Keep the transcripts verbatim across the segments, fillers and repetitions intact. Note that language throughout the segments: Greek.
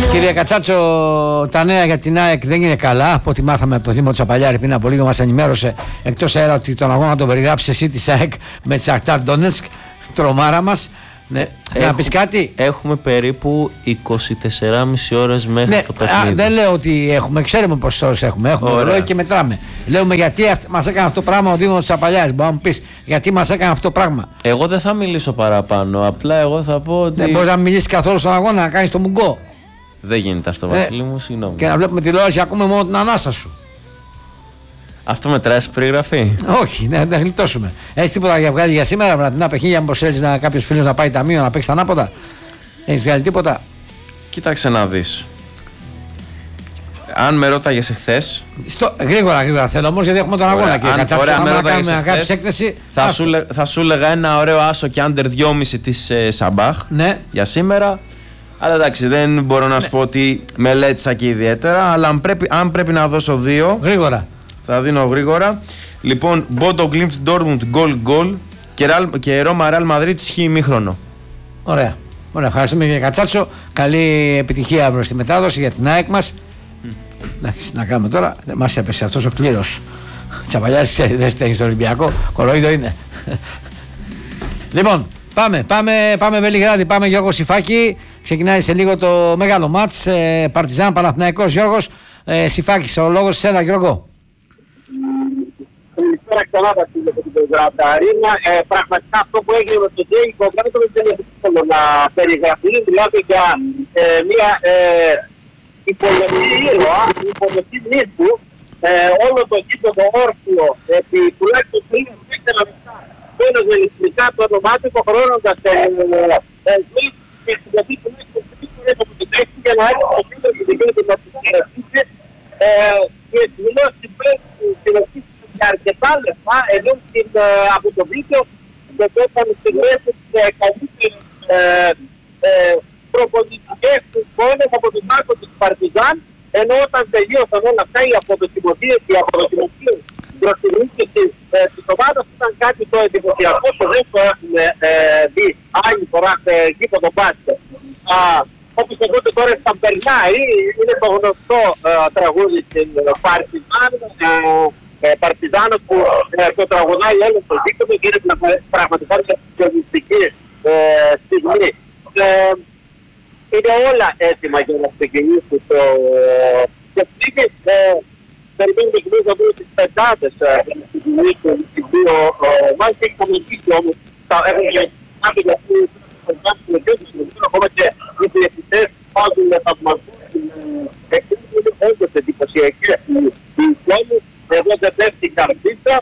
Κύριε Κατσάτσο, τα νέα για την ΑΕΚ δεν είναι καλά. Από ό,τι μάθαμε από το Δήμο του Τσαπαλιάρη πριν από λίγο, μας ενημέρωσε εκτός αέρα ότι τον αγώνα τον περιγράψει εσύ της ΑΕΚ με Σαχτάρ Ντόνετσκ, τρομάρα μας. Ναι. Θέλω να πεις κάτι. Έχουμε περίπου είκοσι τέσσερις και μισή ώρες μέχρι ναι, το παιχνίδι. Α, δεν λέω ότι έχουμε, ξέρουμε πόσες ώρες έχουμε. Έχουμε ρολόι και μετράμε. Λέμε γιατί μας έκανε αυτό το πράγμα ο Δήμος της Τσαπαλιάρης. Μπορεί να μου πεις γιατί μας έκανε αυτό το πράγμα. Εγώ δεν θα μιλήσω παραπάνω. Απλά εγώ θα πω ότι. Δεν μπορείς να μιλήσεις καθόλου στον αγώνα, να κάνεις το μουγκό. Δεν γίνεται αυτό, Βασίλη μου, συγγνώμη. Και να βλέπουμε τηλεόραση, ακούμε μόνο την ανάσα σου. Αυτό μετράει στην περιγραφή. Όχι, δεν θα γλιτώσουμε. Έχει τίποτα για βγάλει για σήμερα, βραδινά παιχνίδια, μήπως θέλεις να κάποιος φίλος να πάει ταμείο να παίξει τα ανάποδα. Έχεις βγάλει τίποτα. Κοίταξε να δεις. Αν με ρώταγες εχθές. Στο, γρήγορα, γρήγορα θέλω όμως γιατί έχουμε τον αγώνα. Ωραία, Και αν, κατά ωραία, να ρώταγες κάνουμε εχθές, έκθεση. Θα σου, λέ, θα σου λέγα ένα ωραίο άσο και άντερ δυόμισι της ε, Σαμπάχ ναι. για σήμερα. Αλλά εντάξει, δεν μπορώ να ναι. σου πω ότι μελέτησα και ιδιαίτερα. Αλλά αν πρέπει, αν πρέπει να δώσω δύο. Γρήγορα. Θα δίνω γρήγορα. Λοιπόν, Μπόντο Γκλίμπτ Ντόρτμουντ γκολ γκολ και Ρώμα Ρεάλ Μαδρίτης χ ημίχρονο. Ωραία. Ωραία. Ευχαριστούμε κύριε Κατσάτσο. Καλή επιτυχία αύριο στη μετάδοση για την ΑΕΚ μας. Mm. Εντάξει, να κάνουμε τώρα. Δεν μας έπεσε αυτός ο κλήρος. Τσαπαλιάς, ξέρει, δεν στέγει στο Ολυμπιακό. Κοροϊδό είναι. Λοιπόν, πάμε, πάμε, πάμε Βελιγράδι, πάμε Γιώργο Σιφάκη. Ξεκινάει σε λίγο το μεγάλο μάτς. Ε, Παρτιζάν Παναθηναϊκός. Γιώργος ε, Σιφάκης, ο λόγος σε ένα Γιώργο. Καλησπέρα ξανά τα φίλια από την Γρανταρίνα. Ε, πραγματικά αυτό που έγινε με τον Τζέι Κογκράτο δεν είναι δύσκολο να περιγραφεί. Δηλαδή για ε, μια ε, υποδοχή ήρωα, υποδοχή νύχτου, ε, όλο το γήπεδο όρθιο επί τουλάχιστον τρία με τέσσερα λεπτά. Πένος με ηλεκτρικά το όνομά του, υποχρεώνοντας ζωή και συγκρατή τουλάχιστον τρεις φορές από την τέξη για να έρθει το κέντρο και δεν γίνεται να τους κερασίσει. Και δηλώσει πλέον στην για αρκετά λεπτά, ενώ στην, ε, από το βίντεο δεδόταν στιγμές τις ε, καλύτερες ε, ε, προπονητικές εικόνες από τον τάκο της Παρτιζάν, ενώ όταν τελείωσαν όλα αυτά οι αποδοκιμασίες και οι αποδοκιμασίες προστιμήσεις της, ε, της ομάδας ήταν κάτι το εντυπωσιακό που δεν το έχουμε ε, δει άλλη φορά σε γήπεδο μπάσκετ. Όπως οπότε τώρα στα περνάει, είναι το γνωστό ε, τραγούδι στην Παρτιζάν, ε, Ε, Παρτιζάνος που ε, το τραγουδάει όλο το δίκτυο και είναι πραγματικά μια συγκλονιστική ε, στιγμή. Ε, είναι όλα έτοιμα για να ξεκινήσει το παιχνίδι. Ε, περιμένουμε και εμείς να δούμε τις πεντάδες για να ξεκινήσουν τις δύο ομάδες και έχουμε ζήσει όμως έχουμε κάτι για αυτούς ακόμα και οι διαιτητές πάζουν με θαυμασμούς είναι όντως εντυπωσιακές οι εικόνες. Εδώ δεν πέφτει η καρδίτσα.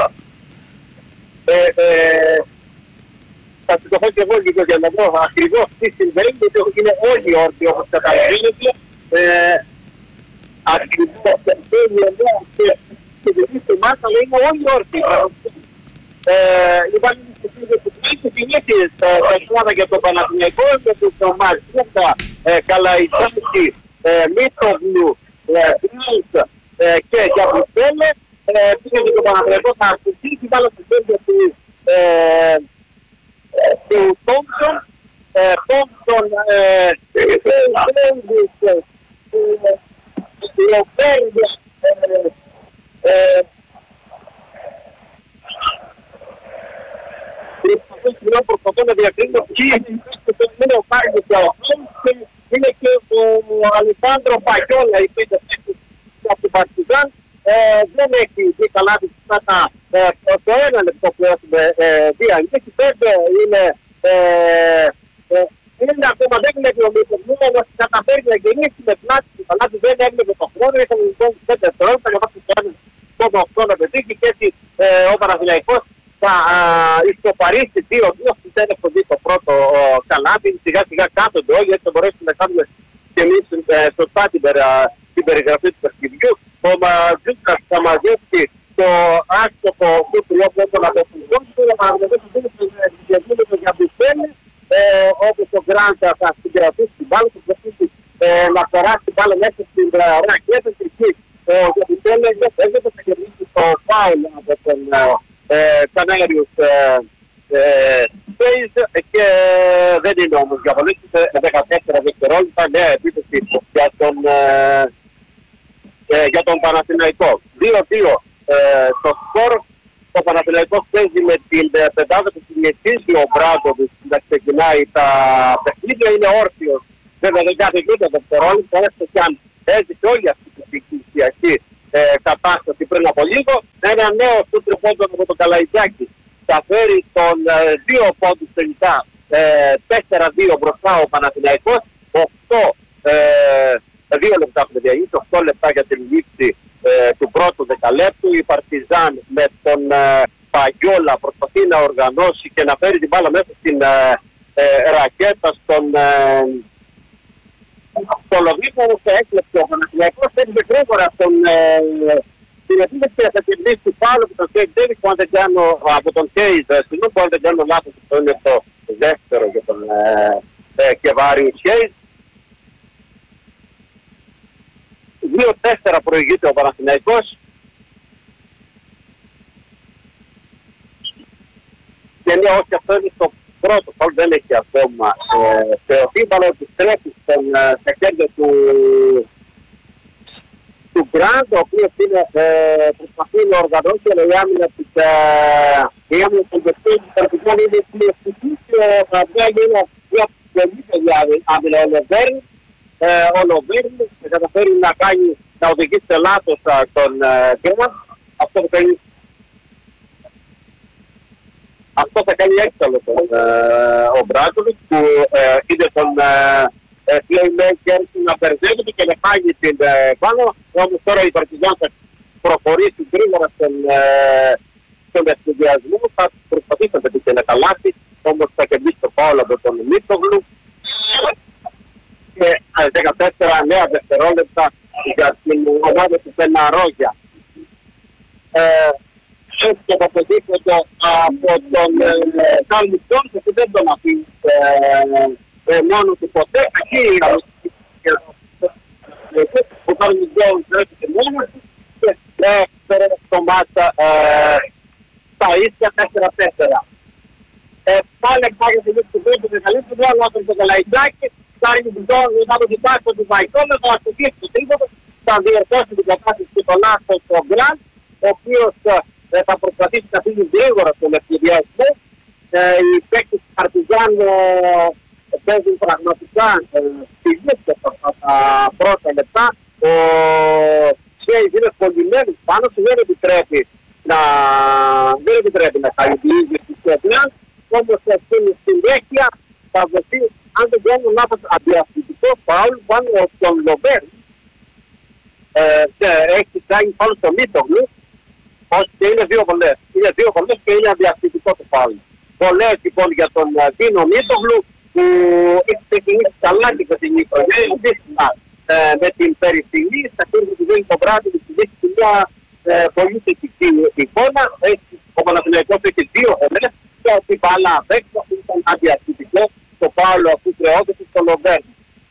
Ε, ε, θα σηκωθώ και εγώ λίγο για να δω ακριβώς τι συμβαίνει, γιατί είναι όλοι όρθιοι όπως καταλαβαίνετε. Ε, ακριβώς συμβαίνει εδώ και στην στη μάσα, αλλά είναι όλοι όρθιοι. Υπάρχει μια στιγμή που έχει συνήθει τα Ελλάδα για το Παναθηναϊκό και το Μαρσούκα, Καλαϊτάκη, Μήτρογλου, Γκρίλς, Ε, και για Μπουστέλε, πήγε και το Παναθηναϊκό θα ασκηθεί, βάλω στη θέση του, ε, του Τόμψον, Τόμψον, του Λοφέρια, προσπαθώ να διακρίνω ποιοι είναι ο Κάριος και είναι και ο Αλεξάνδρο Παγιόλα, η πέντε από την Παρτιζάν. Ε, δεν έχει δει καλά τις αυτά ε, το ένα λεπτό που έχουμε ε, δει αγγίξει. Πέντε είναι ε, ε, είναι ακόμα δεν είναι βιομηχανικό, όμως καταφέρει να γεννήσει με πλάτη του παλάτι, δεν έβλεπε το χρόνο, είχαμε λοιπόν πέντε δευτερόλεπτα για βάση του κάνουν το οκτώ να πετύχει και έτσι ε, ο Παναθηναϊκός θα ισοπαρίσει δύο δύο, δεν έχω δει το πρώτο καλάθι, σιγά σιγά κάθονται όλοι, έτσι θα μπορέσουμε να κάνουμε και εμείς ε, σωστά την την περιγραφή του παιχνιδιού. Ο Μαζούκας θα μαζέψει το άστοχο του τριών πόντων από τον κόσμο, ο Μαγνητός θα δίνει το διαμπουστέλι, όπως ο Γκράντα θα συγκρατήσει την μπάλα, θα προσπαθήσει να περάσει την μπάλα μέσα στην ρακέτα και εκεί ο διαμπουστέλι δεν παίζεται, θα κερδίσει το φάουλ από τον Κανάριους Σπέιζ και δεν είναι όμως για πολύ, δεκατέσσερα δευτερόλεπτα νέα επίθεση για τον, ε, ε, για τον Παναθηναϊκό. δύο δύο ε, το σκορ. Ο Παναθηναϊκός παίζει με την ε, πεντάδα του συνεχίζει ο Μπράντοβιτς να ξεκινάει τα παιχνίδια, είναι όρθιος. Βέβαια δεν κάνει ούτε δευτερόλεπτα, έστω κι αν έζησε όλη αυτή την συγκυριακή ε, κατάσταση πριν από λίγο. Ένα νέο σου τριπόντων από τον Καλαϊτζάκη θα φέρει τον ε, δύο πόντους τελικά, ε, τέσσερα δύο μπροστά ο Παναθηναϊκός, οκτώ, ε, δύο λεπτά από διαγύση, οκτώ λεπτά για την λήξη ε, του πρώτου δεκαλέπτου. Η Παρτιζάν με τον ε, Παγιόλα προσπαθεί να οργανώσει και να φέρει την μπάλα μέσα στην ε, ε, ρακέτα στον ε, στο Λοβίκο, σε έκλεψε ο Παναθηναϊκός, έτυχε γρήγορα στον την επίθεση θα κερδίσει του Πάλου και τον Κέιτ Ντέβις που αν δεν κάνω από τον Κέιτ, συγγνώμη που αν δεν κάνω λάθος, αυτό είναι το δεύτερο για τον Κεβάριου Κέιτ. δύο τέσσερα προηγείται ο Παναθηναϊκός. Και ναι, όχι αυτό είναι στο πρώτο φάουλ, δεν έχει ακόμα ε, θεωθεί, αλλά επιστρέφει στα χέρια του του Γκραντ, ο οποίος είναι ε, προσπαθεί να οργανώσει, αλλά η άμυνα της η άμυνα των Βεστίνων Παρτιζάν είναι πλειοψηφή και θα βγάλει ένα δύο πολύ παιδιά άμυνα ο Λοβέρν. Ο Λοβέρν θα καταφέρει να κάνει, να οδηγήσει σε λάθος τον Γκραντ. Αυτό θα κάνει Αυτό θα κάνει έξαλλο τον ε, ο Μπράντοβιτς που ε, είδε τον ε, playmaker να μπερδεύεται και να φάγει την ε, πάνω. Όμως τώρα η Παρτιζάν θα προχωρήσει γρήγορα στον, ε, στον ευνηδιασμό. Θα προσπαθήσει να πετύχει ένα καλάθι, όμως θα κερδίσει το φάουλ από τον Μίτογλου. Και ε, δεκατέσσερα νέα δευτερόλεπτα για την ομάδα του Πεναρόγια. Ε, έτσι και θα αποδείχνεται από τον Καλμιτζόν και δεν τον αφήνει μόνο του ποτέ. Εκεί ο Καλμιτζόν βρέθηκε μόνο του και έφερε το μάτσα στα ίσια τέσσερα τέσσερα. Πάλι πάει στη λύση του πρώτου μεγαλύτερου, αλλά από τον Καλαϊτζάκη, θα Καλμιτζόν μετά από την πάση του Βαϊκόμε, θα ασκηθεί το τρίποδο, θα διορθώσει την κατάσταση και το λάθος του Γκραντ, ο οποίος θα προσπαθήσει να φύγει γρήγορα στον ευκαιριασμό. Ε, οι παίκτες του Παρτιζάν ε, παίζουν πραγματικά στιγμές ε, αυτά τα πρώτα λεπτά. Ο Σέις είναι κολλημένος πάνω του, δεν επιτρέπει να, δεν επιτρέπει να καλυπλίζει στη Σέις. Όμως στην συνέχεια θα δοθεί, αν δεν κάνω λάθος, αντιαθλητικό φάουλ πάνω στον Λοβέρν. Ε, έχει κάνει πάνω στο Μίτογλου. Όχι, και είναι δύο βολές. Είναι δύο βολές και είναι αδιαστητικό το φάουλ. Βολές λοιπόν για τον Δίνο Μίτογλου που έχει ξεκινήσει καλά και με την οικογένεια. Δύσκολα με την περιστηλή, στα χέρια του δίνει το βράδυ, του δείχνει μια ε, πολύ θετική εικόνα. Ο Παναθηναϊκός έχει δύο βολές και την μπάλα απέξω, αυτό ήταν αδιαστητικό το φάουλ αφού χρεώθηκε στο Λοβέρν.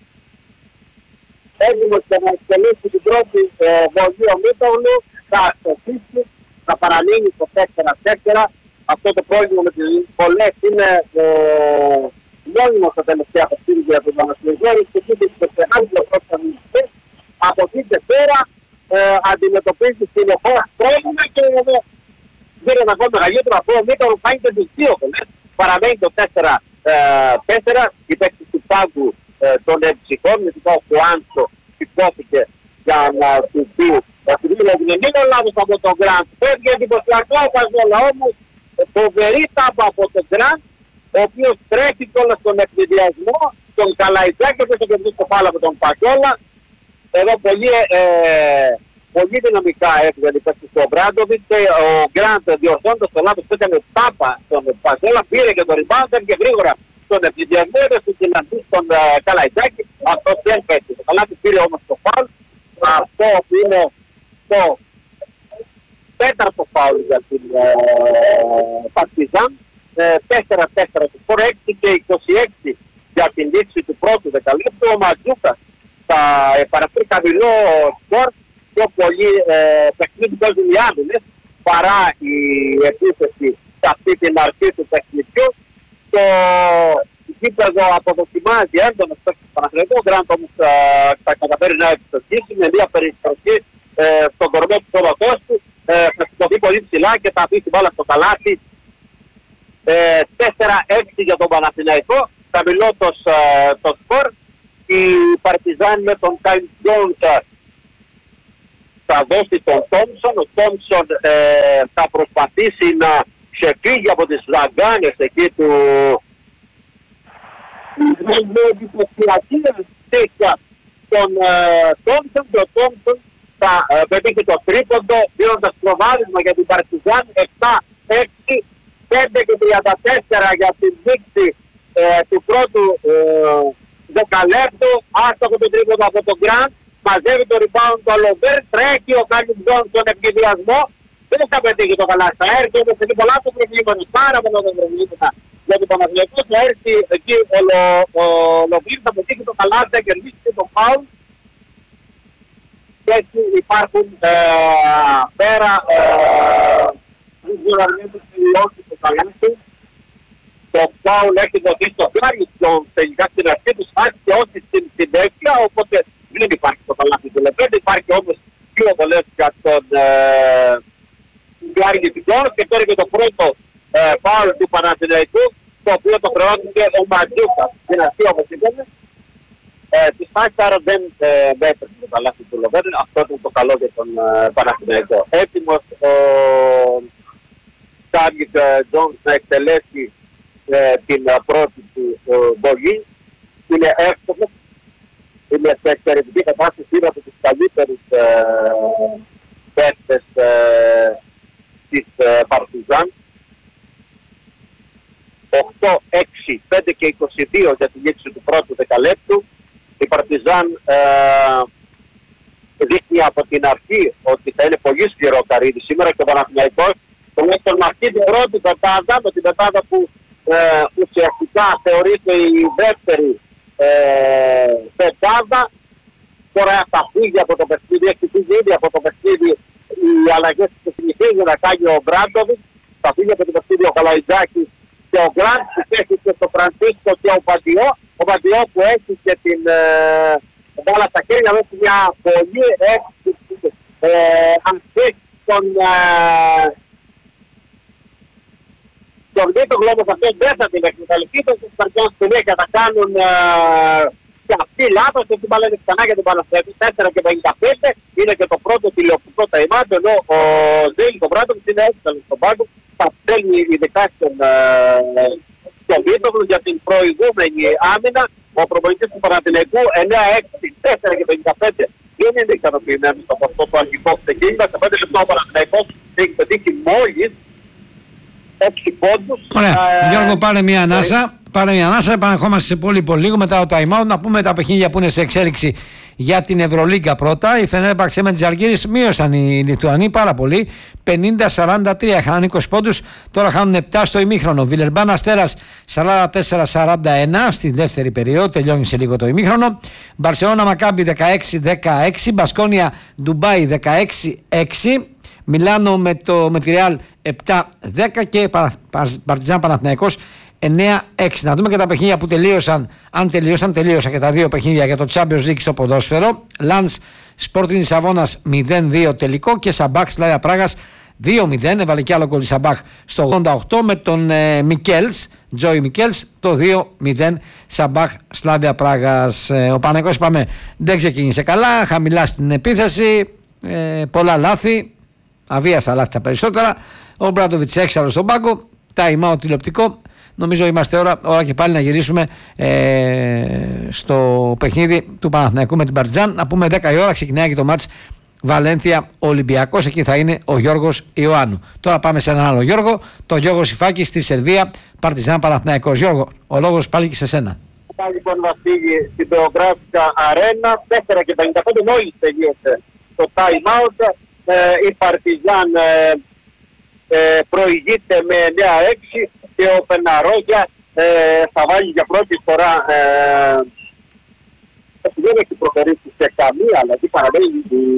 Έτοιμος για να εκτελέσει την πρώτη ε, βολή ο Μίτογλου, θα αστοχίσει. Θα παραμείνει στο τέσσερα τέσσερα. Αυτό το πρόβλημα με τις πολλές είναι ε, μόνιμο στα τελευταία παιχνίδια για τους Παναθηναϊκούς και εκεί και σε άλλους πρώτους. Από εκεί και πέρα ε, αντιμετωπίζει συνεχώς πρόβλημα και ε, δεν είναι ακόμα μεγαλύτερο από ο Μίτογλου πάει και τους δύο πολλές. Παραμένει το τέσσερα τέσσερα. Η παίκτης του πάγκου ε, των εμψυχών με την του Άντσο σηκώθηκε για να του πει ότι δεν είναι λάθος από τον Γκραντ. Φεύγει εντυπωσιακό ο Παζόλα, όμως φοβερή τάπα από τον Γκραντ, ο οποίος τρέχει κιόλας στον εκβιδιασμό, τον Καλαϊτζάκη και τον κερδίσει το φάλα από τον Παζόλα. Εδώ πολύ, ε, πολύ δυναμικά έφυγαν οι παίκτες του Μπράντοβιτς και ο Γκραντ διορθώντας το λάθος που έκανε τάπα στον Παζόλα, πήρε και τον ριμπάουντ και γρήγορα στον εκβιδιασμό, έδωσε στην κοινωνία στον Καλαϊτζάκη. Αυτός δεν πέτυχε. Το καλάθι πήρε όμως το φάουλ. Αυτό που είναι το τέταρτο φάουλ για την ε, Παρτιζάν, ε, τέσσερα τέσσερα του φορ, έξι και είκοσι έξι για την λήξη του πρώτου δεκαλέπτου. Ο Ματζούκας θα παραφέρει χαμηλό σκορ, πιο πολύ ε, παιχνίδι παίζουν οι άμυνες παρά η επίθεση σε αυτή την αρχή του παιχνιδιού. Το γήπεδο αποδοκιμάζει έντονος παίκτης Παναθηναϊκό. Ο Γκραντ όμως θα καταφέρει να ευστοχίσει με μια περιστροφή ε, στον κορμό του σώματός του. Ε, θα σηκωθεί πολύ ψηλά και θα αφήσει μπάλα στο καλάθι. Ε, τέσσερα έξι για τον Παναθηναϊκό. Χαμηλό το, το σκορ. Η Παρτιζάν με τον Κάιν Τζόνς θα δώσει τον Τόμψον. Ο Τόμψον ε, θα προσπαθήσει να ξεφύγει από τις λαγκάνες εκεί του με εντυπωσιακή στέκια τον Τόμψον και ο Τόμψον θα ε, πετύχει το τρίποντο δίνοντας προβάδισμα για την Παρτιζάν επτά έξι πέντε και τριάντα τέσσερα για την δείξη ε, του πρώτου ε, δεκαλέπτου. Άστοχο το τρίποντο από τον Γκραντ. Μαζεύει το rebound του Αλοβέρ, τρέχει ο Κάλιν Τζον στον ευκαιδιασμό. Δεν θα πετύχει το καλά, θα έρθει όμως εκεί πολλά του προβλήματα, πάρα πολλά τα προβλήματα. Για τον Παναθηναϊκό θα έρθει εκεί ο, ο, ο Λοβίρ, θα πετύχει το καλά, θα κερδίσει και το φάουλ. Και έτσι υπάρχουν ε, πέρα, δεν ξέρω αν είναι τελειώσει το καλά του. Το φάουλ έχει δοθεί στο Κάλιν Τζον τελικά στην αρχή του, και όχι στην συνέχεια, οπότε δεν υπάρχει το καλάθι του Λεβέντε, υπάρχει όμως πιο πολλές για τον Γκάρι Τζόνς και τώρα και το πρώτο φάουλ του Παναθηναϊκού, το οποίο το χρεώθηκε ο Ματζούκας. Στην αρχή όπως είπαμε, της φάσης άρα δεν έπρεπε το καλάθι του Λεβέντε, αυτό ήταν το καλό για τον Παναθηναϊκό. Έτοιμος ο Γκάρι Τζόνς να εκτελέσει την πρώτη του βολή, είναι εύκολο. Είναι σε εξαιρετική κατάσταση, είναι από τους καλύτερους παίκτες ε, ε, της ε, Παρτιζάν. οκτώ έξι πέντε και είκοσι δύο για τη λήξη του πρώτου δεκαλέπτου. Η Παρτιζάν ε, δείχνει από την αρχή ότι θα είναι πολύ σκληρό καρύδι σήμερα και ο Παναθηναϊκός τουλάχιστον με αυτή την πρώτη πετάδα, με την πετάδα που ε, ουσιαστικά θεωρείται η δεύτερη Ε, πεντάδα, τώρα θα φύγει από το παιχνίδι, έχει φύγει ήδη από το παιχνίδι οι αλλαγές που συνηθίζει να κάνει ο Μπράντοβιτς, θα φύγει από το παιχνίδι ο Καλαϊτζάκης και ο Γκραντ, έχει και το Φρανσίσκο και ο Παντιό, ο Παντιό που έχει και την ε, μπάλα στα χέρια με μια πολύ έξυπνη ε, αν θέσει τον ε, τον δίτο γλώμος αυτό δεν θα την εκμεταλλευτεί, τον Σπαρτιόν συνέχεια θα κάνουν ε, και αυτοί λάθος και την μπάλα είναι ξανά για την Παναθηναϊκό. τέσσερα και πενήντα πέντε είναι και το πρώτο τηλεοπτικό ταϊμάτ, ενώ ο Ζέιλ τον Μπράντοβιτς είναι έξαλλος στον πάγκο, θα στέλνει ειδικά στον ε, Βίτογλου για την προηγούμενη άμυνα. Ο προπονητής του Παναθηναϊκού εννέα έξι τέσσερα και πενήντα πέντε δεν είναι ικανοποιημένος από αυτό το αρχικό ξεκίνημα. Σε πέντε λεπτά ο Παναθηναϊκός έχει πετύχει μόλις έξι πόντους. Ωραία. Ε, Γιώργο, πάρε μια ανάσα. Πάρε μια ανάσα. Επαναρχόμαστε σε πολύ πολύ λίγο μετά το time out. Να πούμε τα παιχνίδια που είναι σε εξέλιξη για την Ευρωλίγκα πρώτα. Η Φενέρμπαξ με τις Ζαλγκίρις μείωσαν οι Λιθουανοί πάρα πολύ. πενήντα σαράντα τρία. Χάνουν είκοσι πόντους. Τώρα χάνουν επτά στο ημίχρονο. Βιλερμπάν Αστέρας σαράντα τέσσερα σαράντα ένα στη δεύτερη περίοδο. Τελειώνει σε λίγο το ημίχρονο. Μπαρσελόνα Μακάμπι δεκαέξι δεκαέξι. Μπασκόνια Ντουμπάι δεκαέξι έξι. Μιλάνο με, το, με τη Ρεάλ επτά δέκα και Παρτιζάν Παναθηναϊκός εννέα έξι. Να δούμε και τα παιχνίδια που τελείωσαν. Αν τελείωσαν, τελείωσαν και τα δύο παιχνίδια για το Champions League στο ποδόσφαιρο. Λανς Σπόρτιν Σαβώνας μηδέν δύο τελικό και Σαμπάχ Σλάβια Πράγας δύο μηδέν. Έβαλε κι άλλο γκολ η Σαμπάχ στο ογδόντα οκτώ με τον ε, Μικέλς, Τζόι Μικέλς, το δύο μηδέν Σαμπάχ Σλάβια Πράγας. Ε, ο Παναθηναϊκός είπαμε δεν ξεκίνησε καλά, χαμηλά στην επίθεση, ε, πολλά λάθη. Αβίαστα λάθη τα περισσότερα. Ο Μπράντοβιτς έξαλλος στον πάγκο. Time out τηλεοπτικό. Νομίζω είμαστε ώρα, ώρα και πάλι να γυρίσουμε ε, στο παιχνίδι του Παναθηναϊκού με την Παρτιζάν. Να πούμε δέκα η ώρα ξεκινάει και το μάτς Βαλένθια Ολυμπιακός. Εκεί θα είναι ο Γιώργος Ιωάννου. Τώρα πάμε σε έναν άλλο Γιώργο. Το Γιώργο Σιφάκη στη Σερβία. Παρτιζάν Παναθηναϊκός. Γιώργο, ο λόγος πάλι και σε σένα. Πάλι λοιπόν να φύγει στην Πεογράφικα Αρένα. τέσσερα και πενήντα πέντε μόλις τελείωσε το time out. Ε, η Παρτιζάν ε, ε, προηγείται με εννέα έξι και ο Πεναρόγια ε, θα βάλει για πρώτη φορά ε, δεν έχει προχωρήσει σε καμία αλλαγή, παραμένει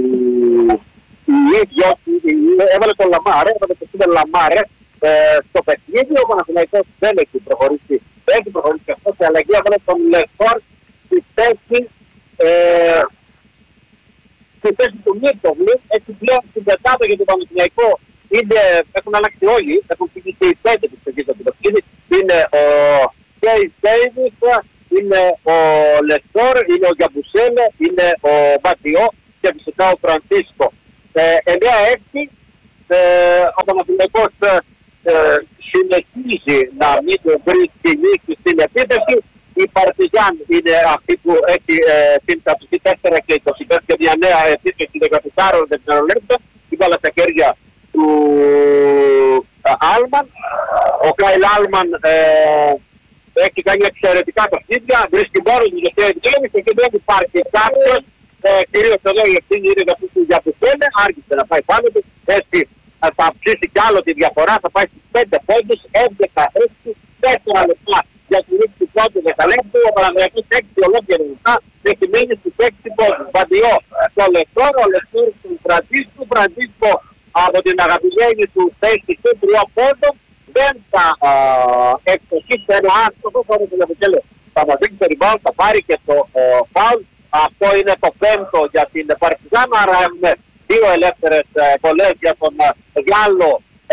η ίδια, έβαλε τον Λαμάρε, έβαλε τον Σίδερ Λαμάρε ε, στο παιχνίδι. Ο Παναθηναϊκός δεν έχει προχωρήσει, δεν έχει προχωρήσει αυτό σε αλλαγή, έβαλε τον Λεφόρ που στη θέση ε, στη θέση του Μίτογλου. Έτσι πλέον στην πετάδα για τον Παναθηναϊκό είναι, έχουν αλλάξει όλοι, έχουν φύγει και οι πέντε που ξεκίνησαν την παιχνίδι. Είναι ο Κέις Ντέιβις, είναι ο Λεστόρ, είναι ο Γιαμπουσέλε, είναι ο Μπατιό και φυσικά ο Φρανσίσκο. εννιά έξι, ε, ο Παναθηναϊκός ε, συνεχίζει να μην βρίσκει νίκη στην επίθεση. Η Παρτιζάν είναι αυτή που έχει ε, την είκοσι τέσσερα και είκοσι πέντε και μια νέα επίθεση δεκατέσσερα δευτερολέπτων. Η μπάλα στα χέρια του ε, Άλμαν. Ο Κάιλ Άλμαν ε, έχει κάνει εξαιρετικά παιχνίδια, βρίσκει μόνο του για την επιτέλεση και δεν υπάρχει κάποιος, ε, κυρίως εδώ η ευθύνη είναι για αυτούς για τους πέντε, άργησε να πάει πάνω του, έτσι θα αυξήσει κι άλλο τη διαφορά, θα πάει στους πέντε πόντους, έντεκα έξι, τέσσερα λεπτά για τη λήξη του πρώτου δεκαλέπτου, ο Παναθηναϊκός έξι ολόκληρα λεπτά, έχει μείνει στους έξι πόντους. Βαντιό στο Λεστόρο, ο Λεστόρο του Φραντίσκου, Φραντίσκο από την αγαπημένη του θέση του τριών πόντων, δεν θα εξοχίσει ένα άστοχο χωρίς την επιτέλεση. Θα μας δείξει το rebound, θα πάρει και το φάουλ. Αυτό είναι το πέμπτο για την Παρτιζάν, άρα έχουμε δύο ελεύθερες βολές για τον Γάλλο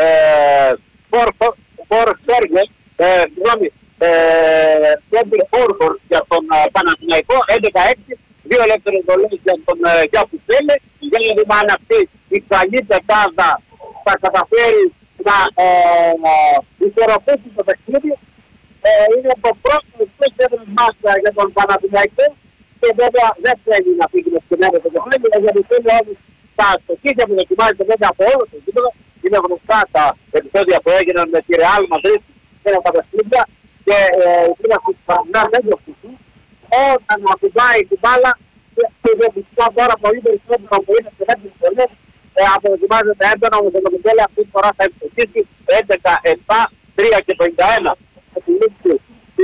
Φορσέργε, συγγνώμη, Σέντρι Φόρφορ για τον Παναθηναϊκό, έντεκα έξι, δύο ελεύθερες βολές για τον Γιαπουσέλε. Για να δούμε αν αυτή η καλή πετάδα θα καταφέρει να ισορροπήσει το παιχνίδι. Είναι το πρώτο εξωτερικό μάτσα για τον Παναθηναϊκό και βέβαια δεν θέλει να φύγει με σκηνές το παιχνίδι, γιατί θέλει όμως τα στοχίδια που δοκιμάζεται βέβαια από όλο το κύπελο. Είναι γνωστά τα επεισόδια που έγιναν με τη Ρεάλ Μαδρίτη και τα παιχνίδια και η πρίμα του Παναθηναϊκού δεν διοκτηθεί. Όταν ακουμπάει την μπάλα και δεν φυσικά τώρα πολύ περισσότερο που είναι σε τέτοιες φορές, αποδοκιμάζεται έντονα, όμως το Μοντέλε αυτή τη φορά θα επιστοχίσει έντεκα επτά τρία και πενήντα ένα. Στη λήξη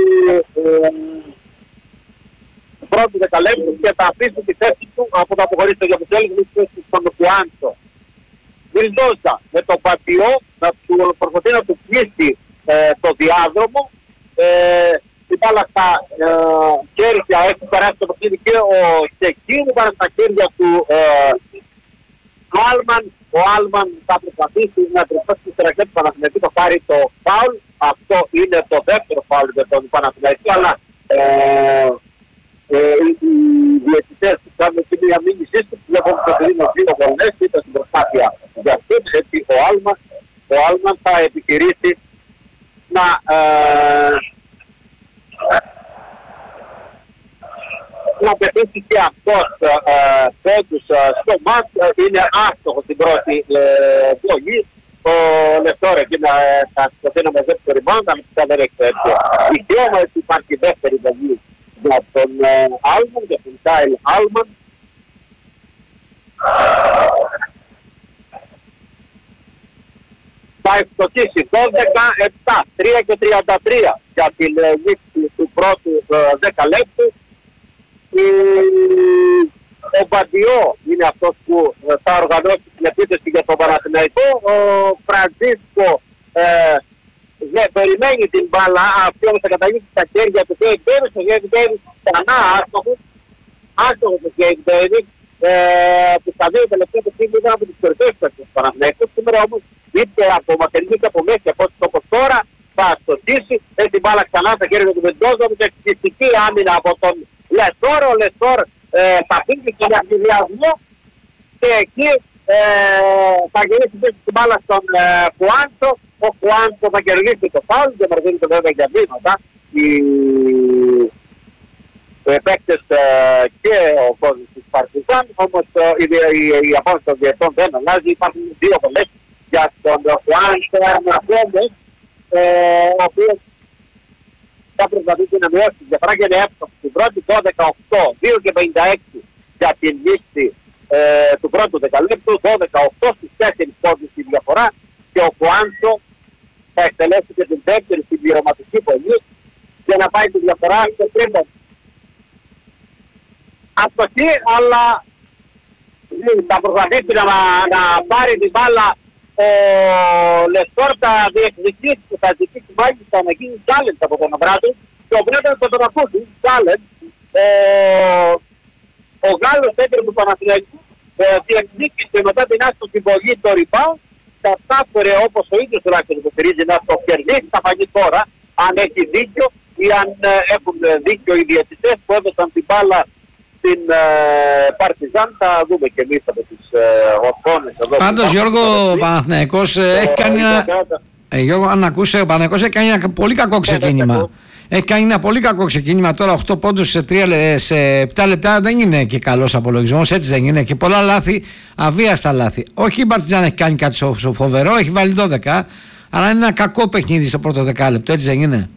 του πρώτου δεκαλέπτου και θα αφήσει τη θέση του από το αποχωρήσει για Μοντέλε και τη θέση στον Κουάντσο. Βιλντόζα με τον Πατιό να του προσπαθεί να του κλείσει το διάδρομο. Η μπάλα στα χέρια έχει περάσει το παιχνίδι και ο Σεκίνου πάνε στα χέρια του Άλμαν. Ο Άλμαν θα προσπαθήσει να τριφώσει τη ρακέτα του Παναθηναϊκού, θα πάρει το φάουλ. Αυτό είναι το δεύτερο φάουλ για τον Παναθηναϊκό, αλλά οι διαιτητές που κάνουν και μια μήνυσή του βλέπουν ότι το είναι δύο βολές, ήταν στην προσπάθεια για αυτούς, έτσι ο Άλμαν, ο Άλμαν θα επιχειρήσει να να πετύχει και αυτός πόντους στο μάτς. Είναι άστοχο στην πρώτη βολή. Ο Λεστόρ εκεί θα σκοτεί να μαζέψει το rebound, αλλά φυσικά δεν έχει έτσι. Ισιόμα ότι υπάρχει δεύτερη βολή για τον Άλμαν, για τον Κάιλ Άλμαν. Θα ευστοχίσει δώδεκα επτά, τρία και τριάντα τρία για την λήξη του πρώτου δέκα λεπτού. Ο Μπαντιό είναι αυτός που θα οργανώσει την επίθεση για τον Παναθηναϊκό. Ο Φραντίσκο ε, δεν περιμένει την μπάλα, αυτή όμως θα καταλήξει στα χέρια του Γκέιμ Ντέιβις. Ο Γκέιμ Ντέιβις ξανά άστοχος, άστοχος ο Γκέιμ Ντέιβις, που στα δύο τελευταία παιχνίδια ήταν από τις κορυφαίες παίκτες του Παναθηναϊκού. Σήμερα όμως είτε από μακρινή και από μέση, όπως τώρα θα αστοχίσει, έχει την μπάλα ξανά στα χέρια του Μεντόζα, με εξαιρετική άμυνα από τον Λεστόρ. Ο Λεστόρ ε, θα φύγει στον αρχιδιασμό και εκεί ε, θα γυρίσει πίσω την μπάλα στον ε, Κουάντσο. Ο Κουάντσο θα κερδίσει το φάουλ και μερδίνει το βέβαια για βήματα. Οι ε, παίκτες ε, και ο κόσμος της Παρτιζάν, όμως ε, η, η, η απόφαση των διετών δεν αλλάζει. Υπάρχουν δύο βολές για τον Κουάντσο Αρναφέντες, ε, ο οποίος θα προσπαθήσει να μειώσει τη διαφορά και είναι εύκολο. Στην πρώτη δώδεκα οκτώ, δύο και πενήντα έξι για την λήξη ε, του πρώτου δεκαλέπτου, δώδεκα οκτώ στις τέσσερις πόντους τη διαφορά και ο Κουάντσο θα εκτελέσει και την δεύτερη συμπληρωματική βολή για να πάει τη διαφορά στο τρίτο. Αστοχή, αλλά θα προσπαθήσει να, να πάρει την μπάλα. Ο Λεστόρ θα διεκδικήσει και θα ζητήσει μάλιστα να γίνει challenge από τον Αμπράτου, το οποίο θα τον ακούσει challenge Ο, ο Γάλλος έντρε του Παναθηναϊκού ε, διεκδίκησε μετά την άστοχη βολή το rebound, κατάφερε όπως ο ίδιος τουλάχιστον υποστηρίζει να το κερδίσει, θα φανεί τώρα αν έχει δίκιο ή αν ε, έχουν δίκιο οι διαιτητές που έδωσαν την μπάλα στην ε, Παρτιζάν. Θα δούμε και εμείς από τις ε, οθόνες εδώ. Πάντως Γιώργο, ο Παναθηναϊκός ε, έχει κάνει ένα... Ε, Γιώργο, αν ακούσε, ο Παναθηναϊκός έχει κάνει ένα πολύ κακό ξεκίνημα. Έχει κάνει ένα πολύ κακό ξεκίνημα τώρα, οκτώ πόντους σε, σε επτά λεπτά δεν είναι και καλός απολογισμός, έτσι δεν είναι, και πολλά λάθη, αβίαστα λάθη. Όχι η Παρτιζάν έχει κάνει κάτι φοβερό, έχει βάλει δώδεκα, αλλά είναι ένα κακό παιχνίδι στο πρώτο δεκάλεπτο, έτσι δεν είναι?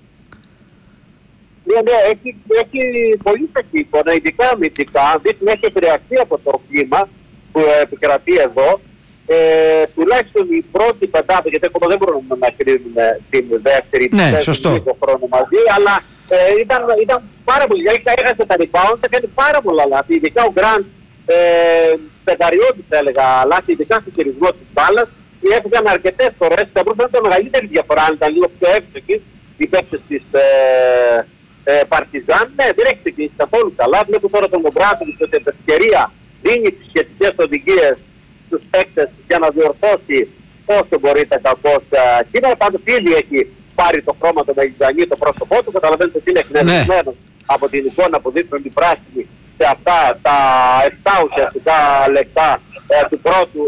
Ναι, ναι, έχει, έχει πολύ κακή εικόνα, ειδικά αμυντικά, αν δεις να έχει επηρεαστεί από το κλίμα που επικρατεί εδώ. Ε, τουλάχιστον η πρώτη πεντάδα, γιατί ακόμα δεν μπορούμε να κρίνουμε την δεύτερη ναι, λίγο χρόνο μαζί, αλλά ε, ήταν, ήταν πάρα πολύ, γιατί θα έχασε τα rebound, θα κάνει πάρα πολλά λάθη, ειδικά ο Γκραντ, ε, πενταριώτης θα έλεγα, λάθη, ειδικά στο χειρισμό της μπάλας, και έφυγαν αρκετές φορές, θα μπορούσε να ήταν μεγαλύτερη διαφορά, αν ήταν λίγο πιο εύστοχοι οι παίκτες της ε, ε, Παρτιζάν. Ναι, δεν έχει ξεκινήσει καθόλου καλά, βλέπω τώρα τον Γκραντ ότι η ευκαιρία δίνει τις σχετικές οδηγίες στους παίκτες για να διορθώσει όσο μπορείτε κακώς σήμερα. Πάντως ήδη έχει πάρει το χρώμα το Μεγιζανί το πρόσωπό του. Καταλαβαίνετε ότι είναι εκνευρισμένος ναι. από την εικόνα που δείχνουν οι πράσινοι σε αυτά τα επτά ουσιαστικά λεπτά ε, του πρώτου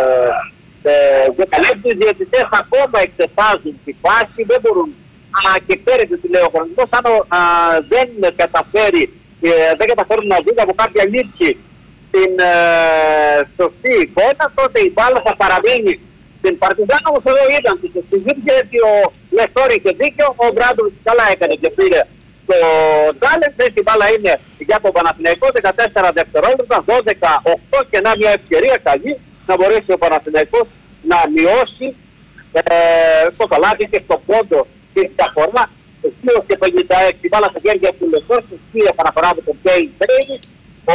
δεκαλέπτου. Ε, οι διαιτητές ακόμα εξετάζουν τη φάση, δεν μπορούν να και ξέρετε τι λέει ο χρονισμός, αν α, δεν καταφέρει ε, δεν καταφέρουν να δουν από κάποια λήψη την ε, σωστή εικόνα, τότε η μπάλα θα παραμείνει στην Παρτιζάν. Όμως εδώ ήταν τη συζήτηση ότι ο Λεστόρ είχε δίκιο, ο Μπράντοβιτς καλά έκανε και πήρε το Τζάλεντ. Η μπάλα είναι για τον Παναθηναϊκό, δεκατέσσερα δευτερόλεπτα, δώδεκα οκτώ και να μια ευκαιρία καλή να μπορέσει ο Παναθηναϊκός να μειώσει ε, στο καλάθι και στο πόντο της διαφορά. δύο και πενήντα έξι, η μπάλα στα χέρια του Λεστόρ, στη επαναφορά από τον Κέιν Τρέινις. Ο,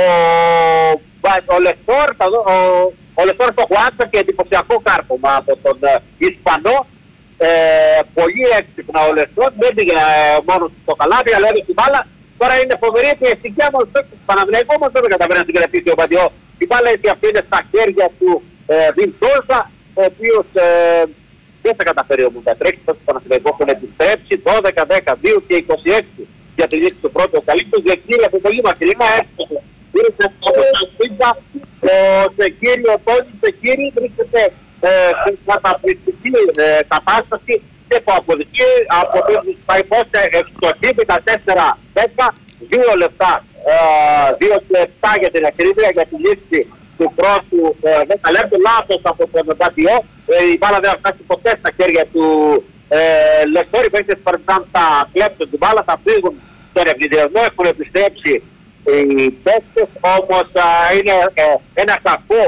ο Λεστόρ, ο, ο Λεστόρ το χουάτσα και εντυπωσιακό κάρπομα από τον ε, Ισπανό. Ε, πολύ έξυπνα ο Λεστόρ, δεν πήγαινε ε, μόνο στο καλάθι, αλλά έδωσε την μπάλα. Τώρα είναι φοβερή και ευτυχία από τους παίκτες του Παναθηναϊκού, όμως δεν καταφέρει να την κρατήσει ο Μπαντιό. Η μπάλα έτσι αυτή είναι στα χέρια του Βιντσόζα, ο οποίος ε, δεν θα καταφέρει όμως να τρέξει. Τότε του Παναθηναϊκού έχουν επιστρέψει δώδεκα δεκαδύο και είκοσι έξι για τη λήξη του πρώτου. Ο καλύτερος διεκδίκη από πολύ μακρινά έσπασε. Ήρθε από τα σπίτι, ο Σεκίρι, ο Τόνι Σεκίρι βρίσκεται σε καταπληκτική κατάσταση και το αποδικεί από το Παϊπώστε εξωτή δεκατέσσερα δέκα, δύο λεπτά, δύο και επτά για την ακρίβεια για τη λήξη του πρώτου δεκαλέπτου. Λάθος από τον Μπαντιό, η μπάλα δεν θα φτάσει ποτέ στα χέρια του Λεστόρη. Οι παίκτες Παρτιζάν θα κλέψουν την μπάλα, θα φύγουν στον ευνηδιασμό, έχουν επιστρέψει οι παίκτες, όμως α, είναι ε, ένα κακό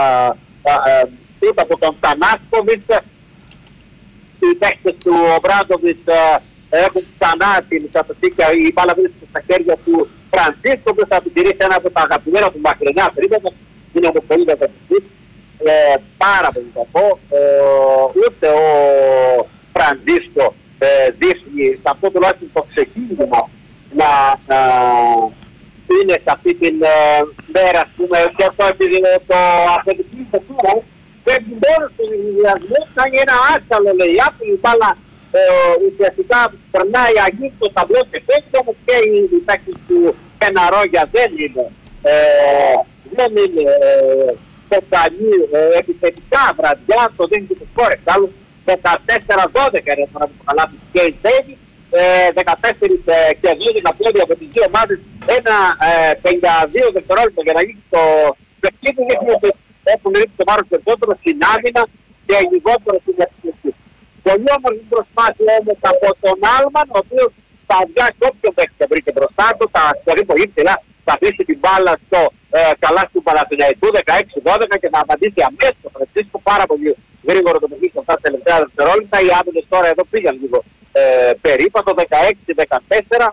τούτο από τον Τανάσκοβιτς. Οι παίκτες του Ομπράντοβιτς έχουν ξανά την καταστήκια, η μπάλα βρίσκεται στα χέρια του Φρανσίσκο, που θα επιτηρήσει ένα από τα αγαπημένα του μακρινά τρίποτα. Είναι όμως πολύ δεκατιστής, ε, πάρα πολύ κακό. Ε, ούτε ο Φρανσίσκο ε, δείχνει σε αυτό τουλάχιστον το ξεκίνημα να ε, είναι σε αυτή την ε, μέρα, ας πούμε, και αυτό επειδή το αποδεικνύει το τώρα, πρέπει μόνο στον ενδιασμό να είναι ένα άσχαλο, λέει, άπου η μπάλα ε, ουσιαστικά περνάει αγγί στο ταμπλό και παίζει, όμως και οι παίκτες του Πεναρόγια δεν είναι, ε, δεν είναι πεταλή ε, επιθετικά βραδιά, το δίνει και το σκόρ εξάλλου, δεκατέσσερα δώδεκα είναι τώρα που καλά του Κέιν Ντέιβις, δεκατέσσερα και δώδεκα πόδια από τις δύο ομάδες, ένα ε, πενήντα δύο δευτερόλεπτα για να γίνει το παιχνίδι. Έχουν ρίξει το βάρος περισσότερο στην άμυνα και λιγότερο στην ευθυνή. Πολύ όμορφη προσπάθεια όμως από τον Άλμαν, ο οποίος θα βγάλει όποιον παίκτη και βρήκε μπροστά του, θα στερεί πολύ ψηλά, θα αφήσει την μπάλα στο ε, καλάθι του Παναθηναϊκού δεκαέξι δώδεκα και να απαντήσει αμέσως το Φρανσίσκο πάρα πολύ γρήγορο το παιχνίδι σε αυτά τα τελευταία δευτερόλεπτα. Οι άμυνες τώρα εδώ πήγαν λίγο ε, περίπατο, δεκαέξι δεκατέσσερα.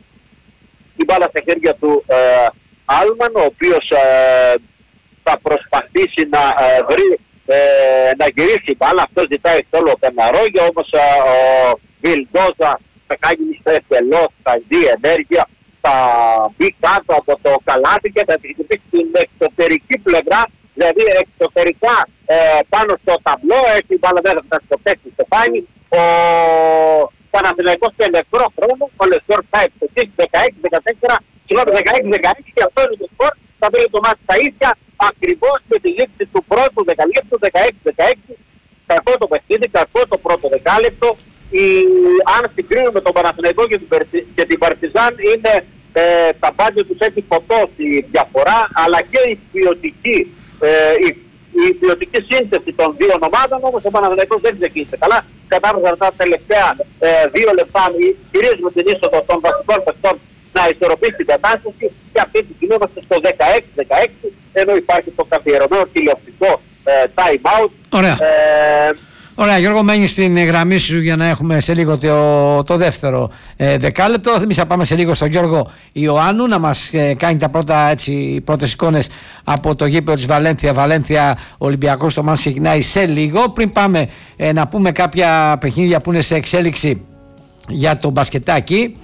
Η μπάλα στα χέρια του ε, Άλμαν, ο οποίος ε, θα προσπαθήσει να ε, βρει, ε, να γυρίσει η μπάλα. Αυτό ζητάει όλο ο Πεναρόγια, όμως ε, ο Βιλντόζα θα κάνει μισθές τελώς, θα δει ενέργεια, θα μπει κάτω από το καλάθι και θα χτυπήσει την εξωτερική πλευρά, δηλαδή εξωτερικά ε, πάνω στο ταμπλό, έτσι η μπάλα δεν θα φτάσει στο πέστη στο φάνη. Ο Παναθηναϊκός και ελεύθερο χρόνο, ο Λεσόρ θα εξωτήσει δεκαέξι δεκατέσσερα, συγγνώμη δεκαέξι δεκαέξι και αυτό είναι το σκορ. Θα βρει το μάτι στα ίδια ακριβώς με τη λήξη του πρώτου δεκαλέπτου, δεκαέξι δεκαέξι. Κακό το παιχνίδι, κακό το πρώτο δεκάλεπτο. Η, αν συγκρίνουμε τον Παναθηναϊκό και την, και την Παρτιζάν, είναι ε, τα μπάντια τους έχει φωτώσει η διαφορά, αλλά και η ποιοτική, ε, η, η ποιοτική σύνθεση των δύο ομάδων. Όμως ο Παναθηναϊκός δεν ξεκίνησε καλά. Κατάφεραν τα τελευταία ε, δύο λεπτά, κυρίως με την είσοδο των βασικών παιχτών, να ισορροπήσει την κατάσταση, και αυτή τη στιγμή είμαστε στο δεκαέξι δεκαέξι, ενώ υπάρχει το καθιερωμένο τηλεοπτικό ε, time out. Ωραία. Ε, Ωραία, Γιώργο, μένει στην γραμμή σου για να έχουμε σε λίγο το, το δεύτερο ε, δεκάλεπτο. Εμείς θα πάμε σε λίγο στον Γιώργο Ιωάννου να μας ε, κάνει τα πρώτα, έτσι, πρώτες εικόνες από το γήπεδο της Βαλένθια. Βαλένθια Ολυμπιακός, το μάτς ξεκινάει σε λίγο. Πριν πάμε ε, να πούμε κάποια παιχνίδια που είναι σε εξέλιξη για το μπασκετάκι.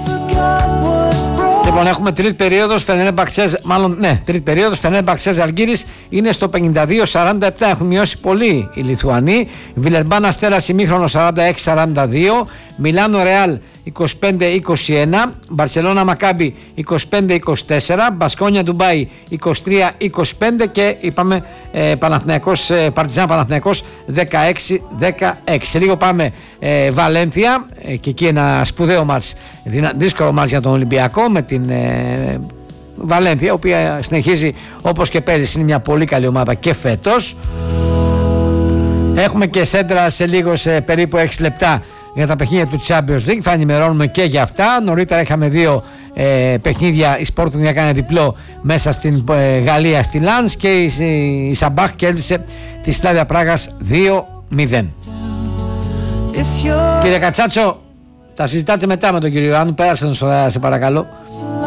Λοιπόν, έχουμε τρίτη περίοδος, Φενέρμπαχτσε, μάλλον ναι, τρίτη περίοδος, Φενέρμπαχτσε Ζαλγκίρις είναι στο πενήντα δύο σαράντα επτά, έχουν μειώσει πολύ οι Λιθουανοί. Βιλερμπάν Αστέρας ημίχρονο σαράντα έξι σαράντα δύο, Μιλάνο Ρεάλ είκοσι πέντε είκοσι ένα, Μπαρσελόνα Μακάμπι είκοσι πέντε είκοσι τέσσερα, Μπασκόνια Ντουμπάι είκοσι τρία είκοσι πέντε και είπαμε ε, Παναθηναϊκός, ε, Παρτιζάν Παναθηναϊκός δεκαέξι δεκαέξι. Σε λίγο πάμε ε, Βαλένθια ε, και εκεί ένα σπουδαίο μάτς, δύσκολο μάτς για τον Ολυμπιακό με την ε, Βαλένθια, η οποία συνεχίζει όπως και πέρυσι, είναι μια πολύ καλή ομάδα και φέτος. Έχουμε και σέντρα σε λίγο, σε περίπου έξι λεπτά για τα παιχνίδια του Champions League, θα ενημερώνουμε και για αυτά. Νωρίτερα είχαμε δύο ε, παιχνίδια, η Sporting έκανε διπλό μέσα στην ε, Γαλλία στη Λανς και η, η, η Σαμπάχ κέρδισε τη Σλάβια Πράγας δύο μηδέν. Κύριε Κατσάτσο, τα συζητάτε μετά με τον κύριο Ιωάννου, πέρασε τον σε παρακαλώ.